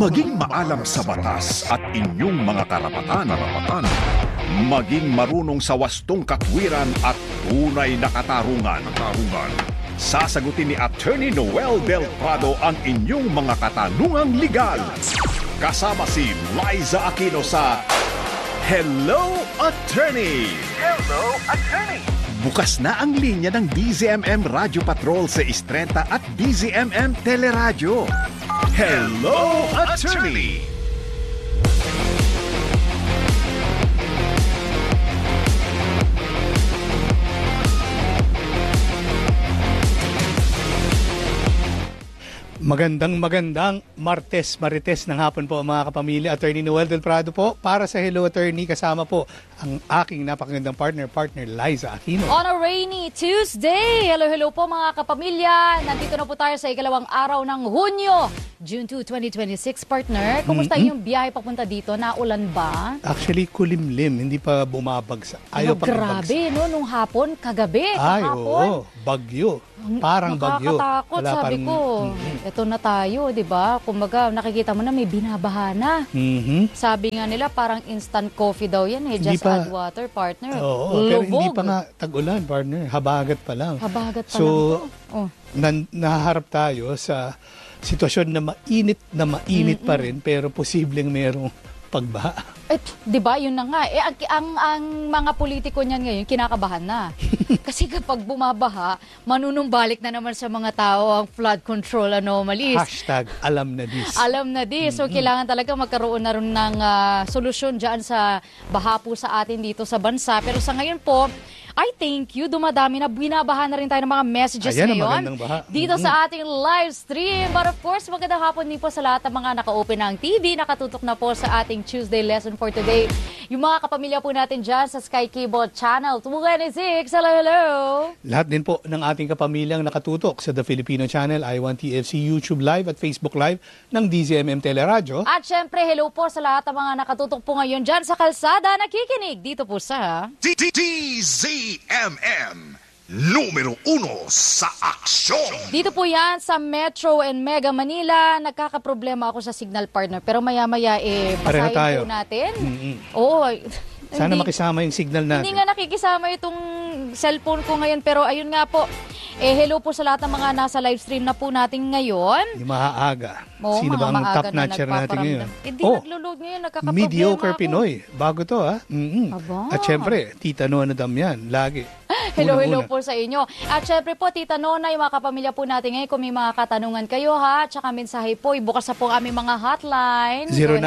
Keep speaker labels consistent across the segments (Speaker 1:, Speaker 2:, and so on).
Speaker 1: Maging maalam sa batas at inyong mga karapatan. Maging marunong sa wastong katwiran at tunay na katarungan. Sasagutin ni Attorney Noel Del Prado ang inyong mga katanungang legal. Kasama si Liza Aquino sa Hello, Attorney!
Speaker 2: Hello, Attorney!
Speaker 1: Bukas na ang linya ng DZMM Radio Patrol sa Istreta at DZMM Teleradyo. Hello, Attorney!
Speaker 3: Magandang Marites ng hapon po mga kapamilya. Attorney Noel Del Prado po para sa Hello Attorney, kasama po ang aking napakagandang partner Liza Aquino.
Speaker 4: On a rainy Tuesday, hello po mga kapamilya. Nandito na po tayo sa ikalawang araw ng Hunyo, June 2, 2026, partner. Kumusta yung biyahe papunta dito? Naulan ba?
Speaker 3: Actually, kulimlim, hindi pa bumabagsak. Ayaw pa
Speaker 4: grabe, no? Nung hapon, kagabi, kahapon.
Speaker 3: Oo, bagyo. Parang bagyo.
Speaker 4: Nakakatakot, sabi ko. Ito na tayo, di ba? Kumbaga, nakikita mo na may binabaha na. Sabi nga nila, parang instant coffee daw yan eh. Just add water, partner.
Speaker 3: Oo, pero hindi pa nga tag-ulan, partner. Habagat pa lang.
Speaker 4: Habagat pa
Speaker 3: lang. So, nahaharap tayo sa sitwasyon na mainit pa rin, pero posibleng merong pagbaha.
Speaker 4: Di ba? Yun na nga. Ang mga politiko niyan ngayon, kinakabahan na. Kasi kapag bumabaha, manunumbalik na naman sa mga tao ang flood control anomalies.
Speaker 3: Hashtag alam na dis.
Speaker 4: Alam na dis. So, kailangan talaga magkaroon na rin ng solusyon dyan sa baha po sa atin dito sa bansa. Pero sa ngayon po, I thank you. Dumadami na, binabaha na rin tayo ng mga messages ngayon dito sa ating live stream. But of course, magandang hapon din po sa lahat ng mga naka-open ng TV, nakatutok na po sa ating Tuesday lesson for today. Yung mga kapamilya po natin dyan sa Sky Cable Channel 226. Hello!
Speaker 3: Lahat din po ng ating kapamilyang nakatutok sa The Filipino Channel, I1 TFC, YouTube Live at Facebook Live ng DZMM Teleradyo.
Speaker 4: At syempre, hello po sa lahat ng mga nakatutok po ngayon dyan sa kalsada, nakikinig dito po sa
Speaker 1: DZMM numero 1 sa aksyon.
Speaker 4: Dito po yan sa Metro and Mega Manila. Nagkakaproblema ako sa signal, partner. Pero maya-maya, basahin po natin. Oo.
Speaker 3: Sana makisama yung signal natin.
Speaker 4: Hindi nga nakikisama itong cellphone ko ngayon. Pero ayun nga po. Hello po sa lahat ng mga nasa live stream na po natin ngayon.
Speaker 3: Yung maaga.
Speaker 4: Sino
Speaker 3: ba ang top notcher natin ngayon?
Speaker 4: Hindi naglo-load ngayon, nagkakaproblema
Speaker 3: Mediocre
Speaker 4: ako.
Speaker 3: Pinoy. Bago to, ha? At syempre, Tita Nona Dam yan. Lagi.
Speaker 4: Hello po sa inyo. At syempre po, Tita Nona, yung mga kapamilya po natin ngayon, kung may mga katanungan kayo, ha? Tsaka mensahe po, ibukas na po aming mga hotline.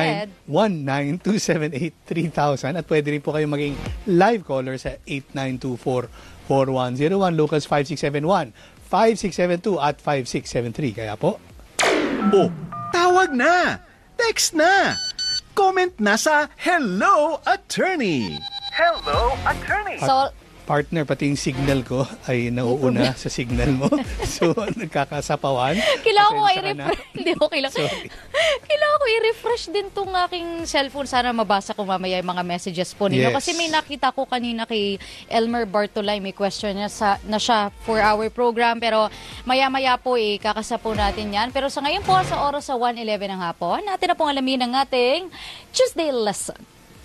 Speaker 3: 0919-278-3000. At pwede rin po kayo maging live caller sa 8924-4101, Lucas 5671, 5672 at 5673. Kaya po,
Speaker 1: tawag na! Text na! Comment na sa Hello, Attorney!
Speaker 2: Hello, Attorney!
Speaker 4: So,
Speaker 3: partner, pati yung signal ko ay nauuna sa signal mo. So, nagkakasapawan.
Speaker 4: Kailangan ko i-refresh. Hindi, okay lang. Kailangan ko i-refresh din tong aking cellphone. Sana mabasa ko mamaya yung mga messages po ninyo.
Speaker 3: Yes.
Speaker 4: Kasi may nakita ko kanina kay Elmer Bartolay. May question niya na siya for our program. Pero maya-maya po kakasa po natin yan. Pero sa ngayon po, sa oras sa 1:11 ng hapon, natin na pong alamin ang ating Tuesday lesson.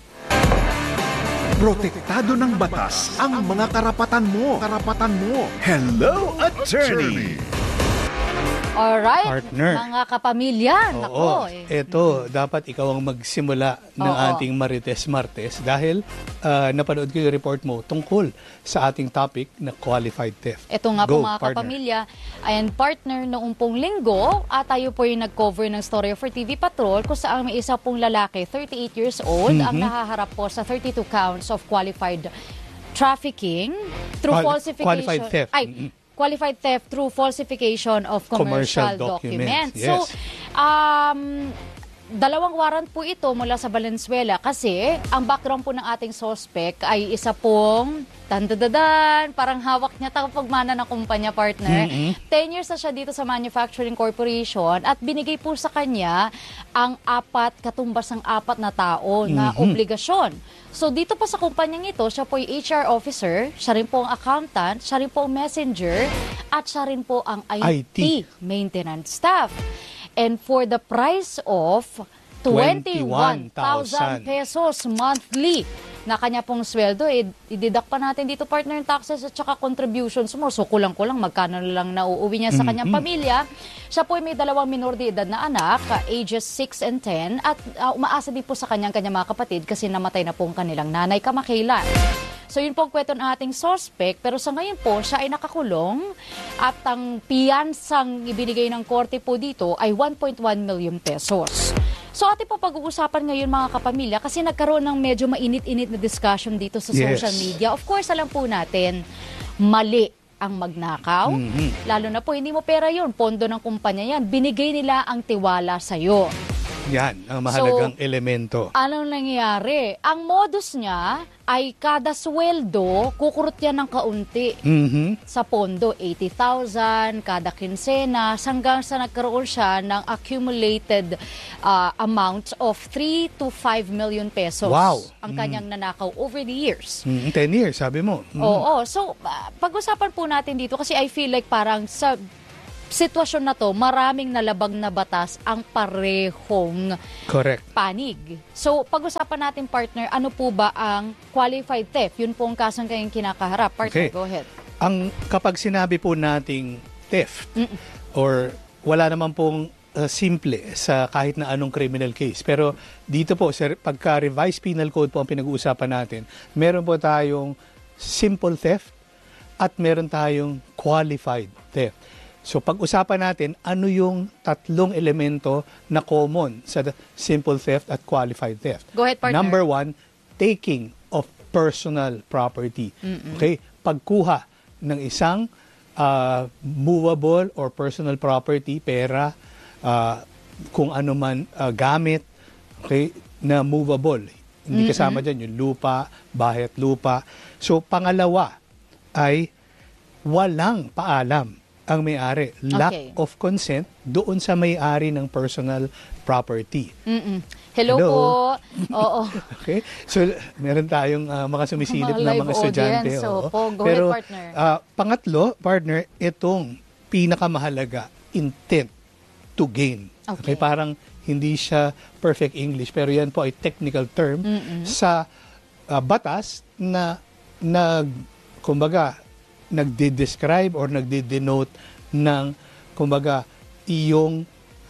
Speaker 1: Protektado ng batas ang mga karapatan mo. Hello, Attorney!
Speaker 4: Alright,
Speaker 3: partner.
Speaker 4: Mga kapamilya.
Speaker 3: Ito, dapat ikaw ang magsimula ng ating Marites Martes dahil napanood ko yung report mo tungkol sa ating topic na qualified theft.
Speaker 4: Ito nga po mga kapamilya. Ayan, partner, noong pong linggo, tayo po yung nag-cover ng story for TV Patrol kung saan may isa pong lalaki, 38 years old, ang nahaharap po sa 32 counts of qualified trafficking through falsification.
Speaker 3: Qualified theft.
Speaker 4: Qualified theft through falsification of commercial documents.
Speaker 3: Yes.
Speaker 4: So, dalawang warrant po ito mula sa Valenzuela kasi ang background po ng ating suspect ay isa pong parang hawak niya tagapagmana ng kumpanya, partner. 10 years na siya dito sa Manufacturing Corporation at binigay po sa kanya ang katumbas ng 4 na tao na obligasyon. So dito pa sa kumpanyang ito, siya po yung HR officer, siya rin po ang accountant, siya rin po ang messenger, at siya rin po ang IT maintenance staff. And for the price of 21,000 pesos monthly na kanya pong sweldo, i-deduct pa natin dito, partner, yung taxes at saka contributions mo. So, kulang-kulang, magkano lang nauuwi niya sa kanyang pamilya. Siya po ay may 2 minor de edad na anak, ages 6 and 10, at umaasa din po sa kanyang mga kapatid kasi namatay na po ang kanilang nanay kamakailan. So, yun po ang kwento ng ating suspect. Pero sa ngayon po, siya ay nakakulong at ang piyansang ibinigay ng korte po dito ay 1.1 million pesos. So, ating po pag-uusapan ngayon mga kapamilya kasi nagkaroon ng medyo mainit-init na discussion dito sa social media. Of course, alam po natin, mali ang magnakaw. Lalo na po, hindi mo pera yun. Pondo ng kumpanya yan. Binigay nila ang tiwala sa'yo.
Speaker 3: Yan, ang mahalagang elemento.
Speaker 4: Anong nangyayari? Ang modus niya ay kada sweldo, kukurot yan ng kaunti. Sa pondo, 80,000, kada kinsena, hanggang sa nagkaroon siya ng accumulated amount of 3 to 5 million pesos.
Speaker 3: Wow!
Speaker 4: Ang kanyang nanakaw over the years.
Speaker 3: 10 years, sabi mo.
Speaker 4: Oo. So, pag-usapan po natin dito kasi I feel like parang sa sitwasyon na to, maraming nalabag na batas ang parehong
Speaker 3: Correct.
Speaker 4: panig. So, pag-usapan natin, partner, ano po ba ang qualified theft? Yun po ang kasong kayong kinakaharap. Partner, go ahead.
Speaker 3: Kapag sinabi po nating theft, or wala naman pong simple sa kahit na anong criminal case. Pero dito po, pagka revised penal code po ang pinag-uusapan natin, meron po tayong simple theft at meron tayong qualified theft. So pag-usapan natin, ano yung tatlong elemento na common sa simple theft at qualified theft.
Speaker 4: Go ahead, partner.
Speaker 3: Number 1, taking of personal property. Okay? Pagkuha ng isang movable or personal property, pera, kung ano man gamit, okay, na movable. Hindi kasama dyan yung lupa, bahay at lupa. So pangalawa ay walang paalam ang may-ari. Lack of consent doon sa may-ari ng personal property.
Speaker 4: Hello po. Oo.
Speaker 3: Okay? So, meron tayong mga sumisilip na mga estudyante.
Speaker 4: So, go
Speaker 3: Pero,
Speaker 4: ahead, partner.
Speaker 3: Pangatlo, partner, itong pinakamahalaga, intent to gain. Okay? Parang hindi siya perfect English, pero yan po ay technical term sa batas na kumbaga, nagde-describe or nagde-denote ng, kumbaga, iyong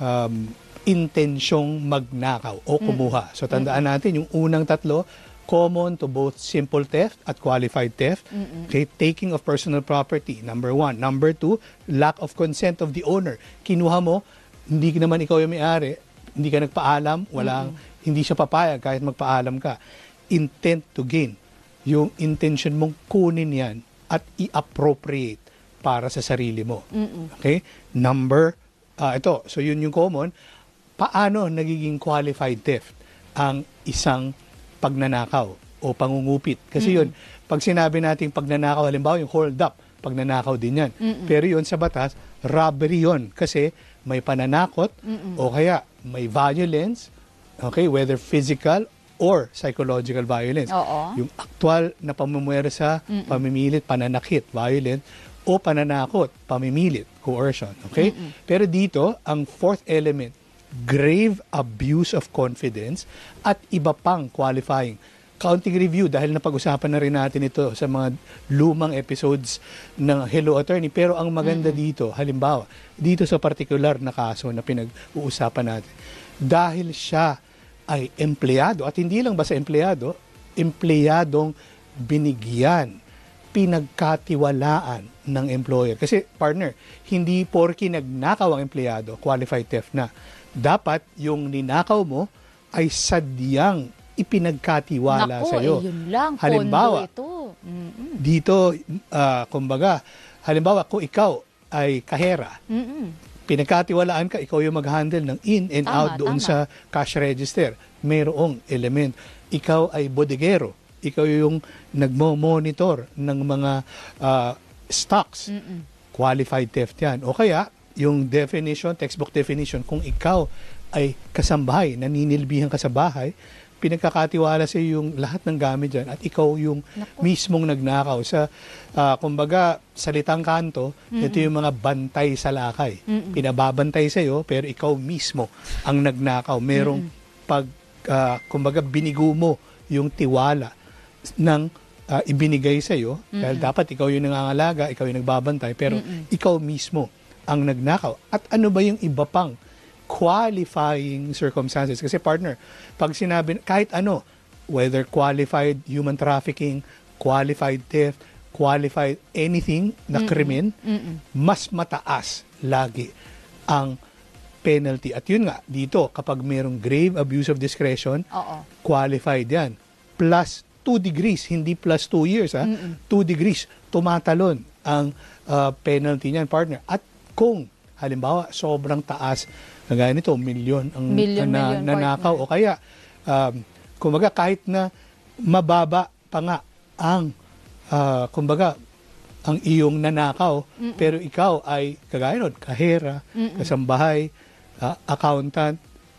Speaker 3: intensyong magnakaw o kumuha. So, tandaan natin, yung unang tatlo, common to both simple theft at qualified theft. Okay, taking of personal property, number 1. Number 2, lack of consent of the owner. Kinuha mo, hindi naman ikaw yung may-ari, hindi ka nagpaalam, hindi siya papayag kahit magpaalam ka. Intent to gain. Yung intention mong kunin yan at i-appropriate para sa sarili mo. Okay? Ito, so yun yung common. Paano nagiging qualified theft ang isang pagnanakaw o pangungupit? Kasi yun, pag sinabi natin pagnanakaw, halimbawa yung hold up, pagnanakaw din yan. Pero yun sa batas, robbery yun. Kasi may pananakot o kaya may violence, okay, whether physical or psychological violence. Yung aktual na pamumuwersa, pamimilit, pananakit, violent, o pananakot, pamimilit, coercion. Okay? Pero dito, ang fourth element, grave abuse of confidence at iba pang qualifying. Counting review, dahil napag-usapan na rin natin ito sa mga lumang episodes ng Hello Attorney. Pero ang maganda dito, halimbawa, dito sa particular na kaso na pinag-uusapan natin, dahil siya ay empleyado, at hindi lang basta empleyado, empleyadong binigyan, pinagkatiwalaan ng employer. Kasi partner, hindi porki nagnakaw ang empleyado, qualified theft na. Dapat yung ninakaw mo ay sadyang ipinagkatiwala sa iyo.
Speaker 4: Yun lang,
Speaker 3: halimbawa,
Speaker 4: pondo ito.
Speaker 3: Dito, kumbaga, halimbawa kung ikaw ay kahera, pinagkatiwalaan ka, ikaw yung mag-handle ng in and out doon sa cash register. Mayroong element. Ikaw ay bodegero. Ikaw yung nagmo-monitor ng mga stocks. Qualified theft yan. O kaya, yung definition, textbook definition, kung ikaw ay kasambahay, naninilbihan ka sa bahay, pinagkakatiwala sa yung lahat ng gamit dyan at ikaw yung mismong nagnakaw. Sa, kumbaga, salitang kanto, ito yung mga bantay sa lakay. Pinababantay sa'yo, pero ikaw mismo ang nagnakaw. Merong kumbaga, binigo mo yung tiwala ng ibinigay sa'yo. Dahil dapat ikaw yung nangangalaga, ikaw yung nagbabantay, pero ikaw mismo ang nagnakaw. At ano ba yung iba pang qualifying circumstances? Kasi partner, pag sinabi, kahit ano, whether qualified human trafficking, qualified theft, qualified anything na krimen, mas mataas lagi ang penalty. At yun nga, dito, kapag mayroong grave abuse of discretion, qualified yan. Plus 2 degrees, hindi plus 2 years. 2 degrees, tumatalon ang penalty niyan, partner. At kung, halimbawa, sobrang taas, kagaya nito, milyon ang nanakaw, o kaya, kumbaga, kahit na mababa pa nga ang, kumbaga, ang iyong nanakaw, pero ikaw ay, kagaya nun, kahera, kasambahay, accountant,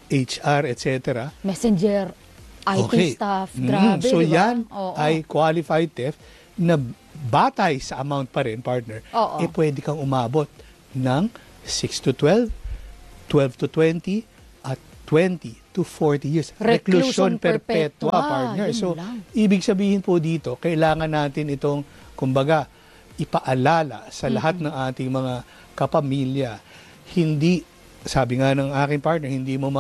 Speaker 3: HR, etc.
Speaker 4: Messenger, IT staff, grabe,
Speaker 3: so
Speaker 4: diba?
Speaker 3: yan ay qualified theft na batay sa amount pa rin, partner, pwede kang umabot ng 6 to 12, 12 to 20, at 20 to 40 years. Reclusion perpetua, partner. So, ibig sabihin po dito, kailangan natin itong, kumbaga, ipaalala sa lahat ng ating mga kapamilya. Hindi, sabi nga ng aking partner, hindi mo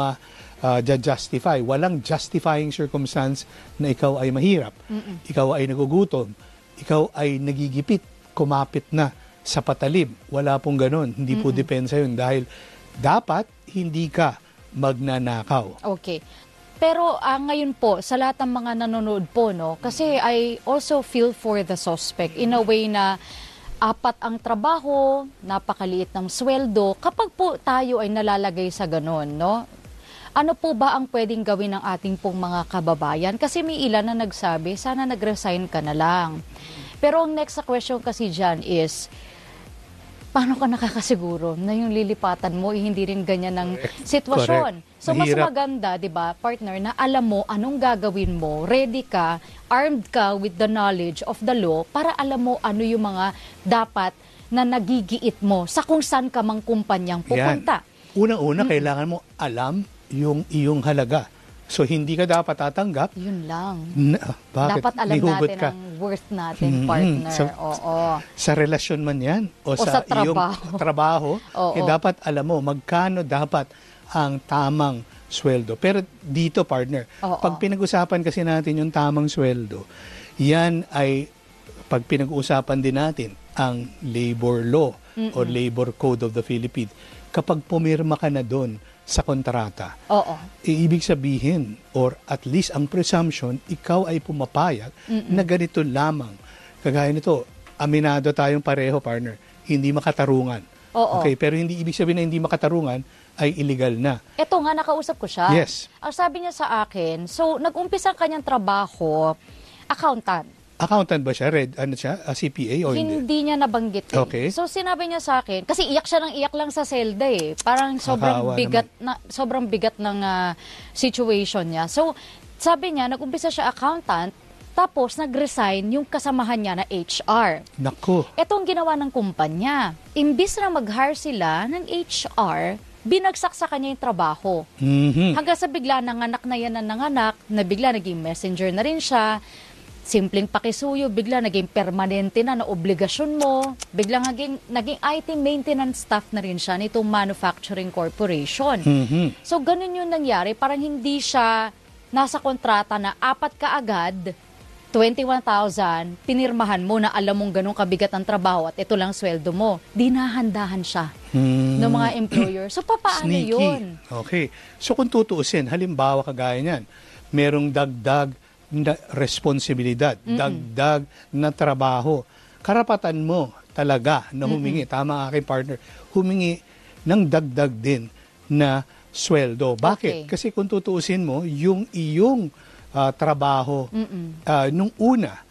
Speaker 3: justify. Walang justifying circumstance na ikaw ay mahirap. Ikaw ay nagugutom. Ikaw ay nagigipit, kumapit na sa patalim. Wala pong ganun. Hindi po depensa yun dahil dapat hindi ka magnanakaw.
Speaker 4: Okay. Pero ngayon po, sa lahat ng mga nanonood po, no, kasi I also feel for the suspect in a way na 4 ang trabaho, napakaliit ng sweldo. Kapag po tayo ay nalalagay sa ganun, no, ano po ba ang pwedeng gawin ng ating pong mga kababayan? Kasi may ilan na nagsabi, sana nag-resign ka na lang. Pero ang next question kasi dyan is, paano ka nakakasiguro na yung lilipatan mo hindi rin ganyan ng sitwasyon?
Speaker 3: Correct.
Speaker 4: So mas
Speaker 3: Mahirap.
Speaker 4: maganda, 'di ba, partner, na alam mo anong gagawin mo, ready ka, armed ka with the knowledge of the law para alam mo ano yung mga dapat na nagigiit mo sa kung saan ka mang kumpanyang pupunta.
Speaker 3: Yan. Unang-una, kailangan mo alam yung iyong halaga. So, hindi ka dapat tatanggap.
Speaker 4: Yun lang.
Speaker 3: Bakit?
Speaker 4: Dapat alam
Speaker 3: May hugot
Speaker 4: natin
Speaker 3: ka.
Speaker 4: ang worth natin, partner.
Speaker 3: Sa relasyon man yan o
Speaker 4: sa
Speaker 3: iyong trabaho, dapat alam mo magkano dapat ang tamang sweldo. Pero dito, partner, pag pinag-usapan kasi natin yung tamang sweldo, yan ay pag pinag-usapan din natin ang labor law or labor code of the Philippines. Kapag pumirma ka na doon sa kontrata, ibig sabihin, or at least ang presumption, ikaw ay pumapayag na ganito lamang. Kagaya nito, aminado tayong pareho, partner, hindi makatarungan. Okay, pero hindi ibig sabihin na hindi makatarungan ay illegal na.
Speaker 4: Ito nga, nakausap ko siya.
Speaker 3: Yes.
Speaker 4: Ang sabi niya sa akin, so nag-umpisa ang kanyang trabaho, accountant.
Speaker 3: Accountant ba siya? CPA o hindi?
Speaker 4: Hindi niya nabanggit eh.
Speaker 3: Okay.
Speaker 4: So sinabi niya sa akin, kasi iyak siya ng iyak lang sa selda eh. Parang sobrang bigat ng situation niya. So sabi niya, nag-umpisa siya accountant, tapos nag-resign yung kasamahan niya na HR.
Speaker 3: Naku.
Speaker 4: Itong ginawa ng kumpanya. Imbis na mag-hire sila ng HR, binagsak sa kanya yung trabaho. Hanggang sa bigla nanganak na yan na bigla naging messenger na rin siya. Simpleng pakisuyo, bigla naging permanente na obligasyon mo. Bigla naging IT maintenance staff na rin siya nitong manufacturing corporation. So, ganun yung nangyari. Parang hindi siya nasa kontrata na 4 ka agad, 21,000, pinirmahan mo na alam mong ganun kabigat ang trabaho at ito lang sweldo mo. Dinahandahan siya ng mga employer. So, paano
Speaker 3: Sneaky.
Speaker 4: yun?
Speaker 3: Okay. So, kung tutuusin, halimbawa kagaya niyan, merong dagdag na responsibilidad, dagdag na trabaho. Karapatan mo talaga na humingi, tama aking partner, humingi ng dagdag din na sweldo. Bakit?
Speaker 4: Okay.
Speaker 3: Kasi kung tutuusin mo, yung iyong trabaho nung una,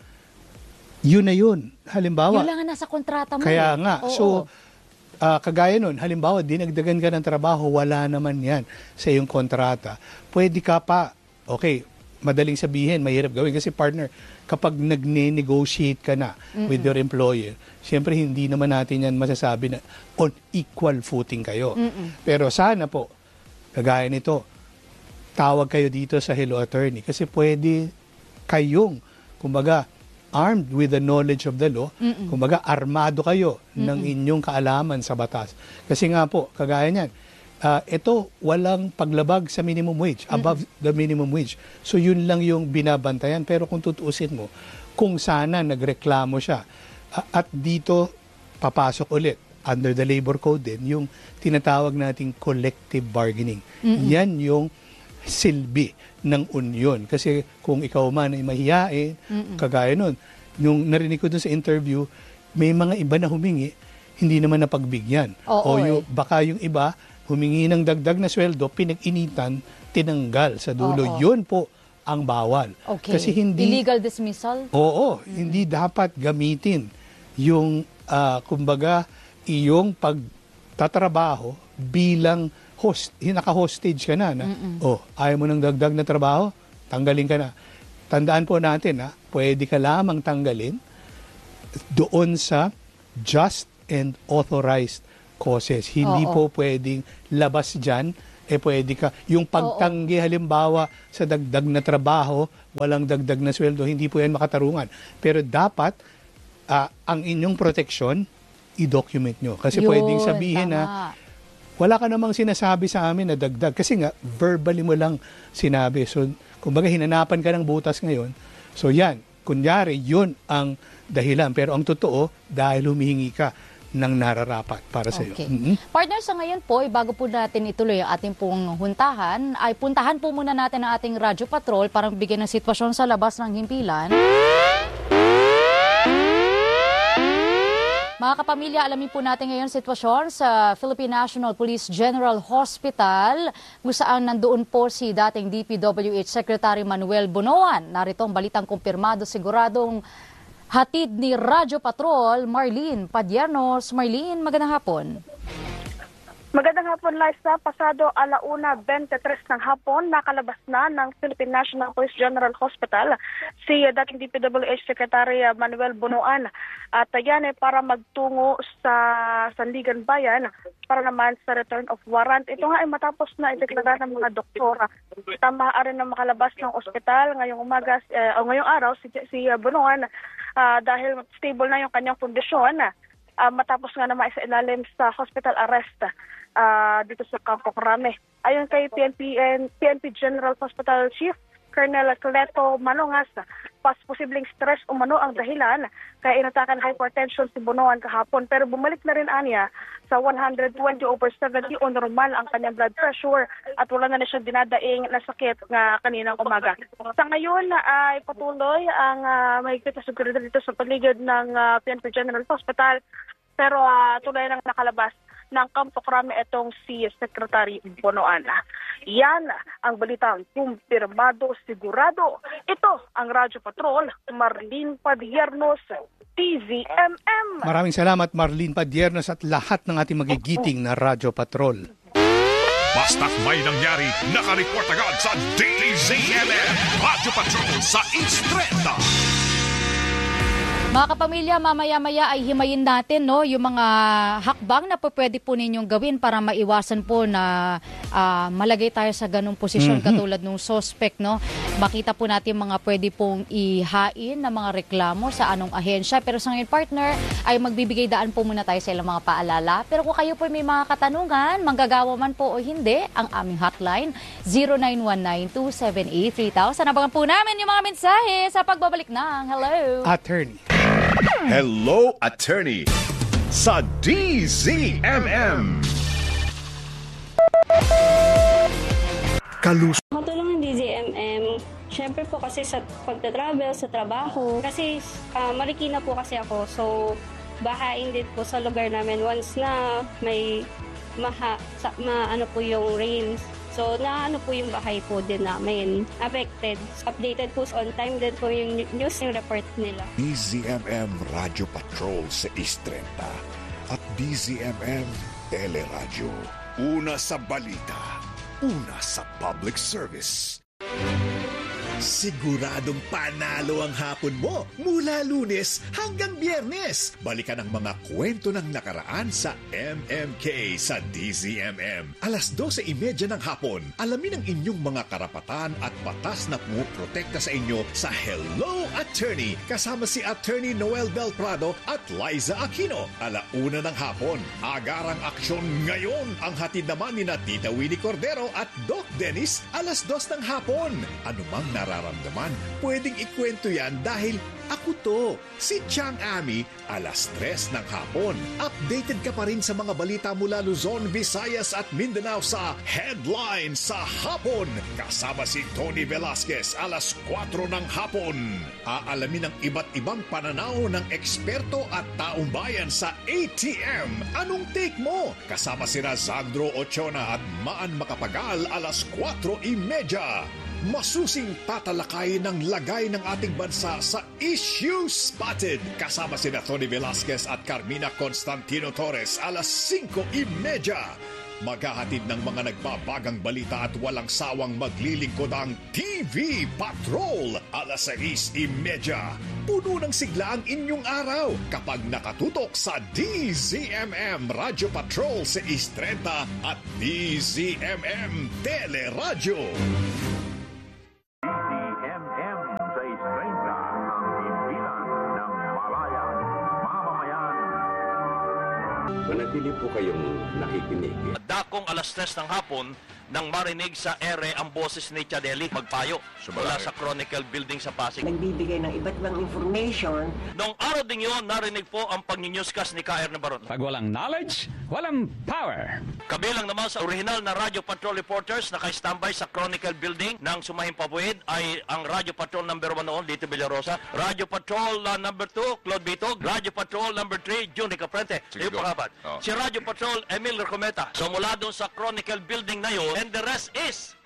Speaker 3: yun na yun. Halimbawa,
Speaker 4: Yun lang ang nasa kontrata mo.
Speaker 3: kaya
Speaker 4: eh.
Speaker 3: nga.
Speaker 4: Oo.
Speaker 3: So, kagaya nun, halimbawa, dinagdagan ka ng trabaho, wala naman yan sa iyong kontrata. Pwede ka pa, okay, madaling sabihin, mahirap gawin. Kasi partner, kapag nagne-negotiate ka na with your employer, siyempre hindi naman natin yan masasabi na on equal footing kayo. Pero sana po, kagaya nito, tawag kayo dito sa Hello Attorney kasi pwede kayong, kumbaga, armed with the knowledge of the law, kumbaga, armado kayo ng inyong kaalaman sa batas. Kasi nga po, kagaya niyan, ito, walang paglabag sa minimum wage, above the minimum wage. So, yun lang yung binabantayan. Pero kung tutuusin mo, kung sana nagreklamo siya, at dito, papasok ulit, under the labor code din, yung tinatawag nating collective bargaining. Yan yung silbi ng union. Kasi kung ikaw man ay mahihain, kagaya nun, yung narinig ko dun sa interview, may mga iba na humingi, hindi naman napagbigyan. Baka yung iba, humingi ng dagdag na sweldo, pinag-initan, tinanggal sa dulo. Yun po ang bawal. Kasi hindi
Speaker 4: illegal dismissal?
Speaker 3: Oo, hindi dapat gamitin yung, kumbaga, iyong pagtatrabaho bilang host, naka-hostage ka na. Ayaw mo ng dagdag na trabaho, tanggalin ka na. Tandaan po natin, pwede ka lamang tanggalin doon sa just and authorized causes. Hindi po pwedeng labas dyan, pwede ka. Yung pagtanggi halimbawa sa dagdag na trabaho, walang dagdag na sweldo, hindi po yan makatarungan. Pero dapat, ang inyong proteksyon, i-document nyo. Kasi pwedeng sabihin na, wala ka namang sinasabi sa amin na dagdag. Kasi nga, verbally mo lang sinabi. So, kumbaga, hinanapan ka ng butas ngayon. So, yan. Kunyari, yun ang dahilan. Pero ang totoo, dahil humihingi ka ng nararapat para sa iyo.
Speaker 4: Partner, sa ngayon po, bago po natin ituloy ang ating pong huntahan, ay puntahan po muna natin ang ating Radyo Patrol para bigyan ng sitwasyon sa labas ng himpilan. Mga kapamilya, alamin po natin ngayon sitwasyon sa Philippine National Police General Hospital kung saan nandoon po si dating DPWH Secretary Manuel Bunoan. Narito ang balitang kumpirmado siguradong hatid ni Radyo Patrol, Marlene Padiernos. Marlene, magandang hapon.
Speaker 5: Magandang hapon, Liza. Pasado 1:23 ng hapon, nakalabas na ng Philippine National Police General Hospital si dating DPWH Secretary Manuel Bunoan. At yan para magtungo sa Sandigan Bayan para naman sa return of warrant. Ito nga ay matapos na ideklara ng mga doktora. Tama rin na makalabas ng ospital ngayong umaga o ngayong araw si Bunoan dahil stable na yung kanyang kondisyon. Matapos nga naman sa ilalim sa hospital arrest dito sa Campo Crame. Ayon kay PNP General Hospital Chief Colonel Cleto Manongas, posibleng stress umano ang dahilan kaya inatakan hypertension si Bunoan kahapon. Pero bumalik na rin aniya sa 120/70 o normal ang kanyang blood pressure at wala na siya dinadaing na sakit nga kaninang umaga. Sa ngayon ay patuloy ang mahigpit na seguridad dito sa paligid ng PNP General Hospital. Pero tuloy nang nakalabas ng Campo Crame itong si Secretary Bunoan. Yan ang balitang kumpirmado sigurado. Ito ang Radyo Patrol, Marlene Padiernos, TZMM.
Speaker 3: Maraming salamat Marlene Padiernos at lahat ng ating magigiting na Radyo Patrol.
Speaker 1: Basta't may nangyari, nakareport agad sa DZMM Radyo Patrol sa East 30.
Speaker 4: Mga kapamilya, mamaya-maya ay himayin natin yung mga hakbang na pwede po ninyong gawin para maiwasan po na malagay tayo sa ganung posisyon katulad ng suspect. Makita po natin mga pwede pong ihain na mga reklamo sa anong ahensya. Pero sa ngayon, partner, ay magbibigay daan po muna tayo sa ilang mga paalala. Pero kung kayo po may mga katanungan, manggagawa man po o hindi, ang aming hotline 0919-278-3000. Abangan po namin yung mga mensahe sa pagbabalik ng Hello
Speaker 3: Attorney.
Speaker 1: Hello Attorney sa DZMM.
Speaker 6: Makatulong ng DZMM, syempre po kasi sa pagta-travel, sa trabaho, kasi Marikina po kasi ako, so bahain din po sa lugar namin once na may ano po yung rains. So, naano po yung bahay po din namin. Affected. Updated po on time din po yung news yung report nila.
Speaker 7: DZMM Radio Patrol sa East 30 at DZMM Teleradyo. Una sa balita, una sa public service.
Speaker 8: Siguradong panalo ang hapon mo mula Lunes hanggang Biyernes. Balikan ang mga kwento ng nakaraan sa MMK sa DZMM. Alas 12:30 ng hapon, alamin ang inyong mga karapatan at batas na pumuprotekta sa inyo sa Hello Attorney kasama si Attorney Noel Del Prado at Liza Aquino. 1:00 ng hapon, agarang aksyon ngayon ang hatid naman ni Tita Winnie Cordero at Doc Dennis. 2:00 ng hapon. Anumang nararamdaman, pwedeng ikwento yan dahil ako to, si Chang Ami. 3:00 ng hapon. Updated ka pa rin sa mga balita mula Luzon, Visayas at Mindanao sa Headline sa Hapon. Kasama si Tony Velasquez. 4:00 ng hapon. Aalamin ang iba't ibang pananaw ng eksperto at taong bayan sa ATM. Anong take mo? Kasama si Razandro Ochona at Maan Makapagal. 4:30. Masusing tatalakay ng lagay ng ating bansa sa Issue Spotted. Kasama sina Tony Velasquez at Carmina Constantino Torres. 5:30. Maghahatid ng mga nagbabagang balita at walang sawang maglilingkod ang TV Patrol. 6:30. Puno ng sigla ang inyong araw kapag nakatutok sa DZMM Radio Patrol sa 6:30 at DZMM Teleradyo.
Speaker 2: DZMM sa Estrella, ang himpilan ng malayang mamamayan.
Speaker 9: Manatili po kayong nakikinig.
Speaker 10: Dakong 3:00 ng hapon nang marinig sa ere ang boses ni Chadeli magpayo mula sa Chronicle Building sa Pasig.
Speaker 11: Nagbibigay ng iba't ibang information.
Speaker 10: Noong araw din yun, narinig po ang pag-newscast ni K.R. Nabaron.
Speaker 12: Pag walang knowledge, walang power.
Speaker 10: Kabilang naman sa original na Radio Patrol reporters na naka-standby sa Chronicle Building ng Sumahimpabuhid ay ang Radio Patrol number 1 noon, Lito Villarosa. Radio Patrol number 2, Claude Bitog. Radio Patrol number 3, June Caprente. Yung pangapat. Si Radio Patrol, Emil Recometa. So mula doon sa Chronicle Building na yun, and the rest is